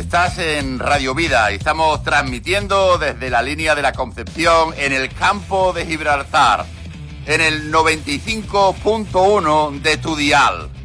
Estás en Radio Vida y estamos transmitiendo desde la línea de la Concepción en el campo de Gibraltar, en el 95.1 de tu dial.